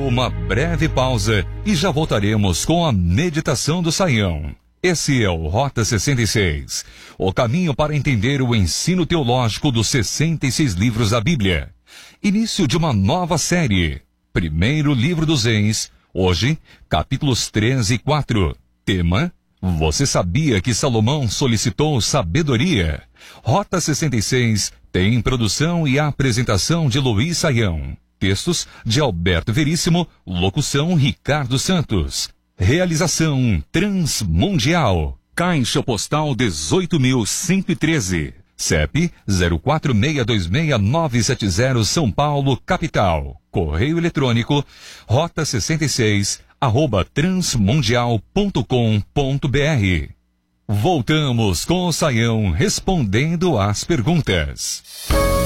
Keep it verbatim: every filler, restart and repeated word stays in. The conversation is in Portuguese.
uma breve pausa e já voltaremos com a meditação do Saião. Esse é o Rota sessenta e seis, o caminho para entender o ensino teológico dos sessenta e seis livros da Bíblia. Início de uma nova série. Primeiro livro dos Reis, hoje, capítulos três e quatro. Tema: Você sabia que Salomão solicitou sabedoria? Rota sessenta e seis tem produção e apresentação de Luiz Saião. Textos de Alberto Veríssimo, locução Ricardo Santos. Realização Transmundial. Caixa Postal dezoito mil cento e treze. C E P zero quatro seis dois seis nove sete zero São Paulo, capital. Correio eletrônico rota sessenta e seis arroba transmundial ponto com ponto br. Voltamos com o Saião respondendo às perguntas.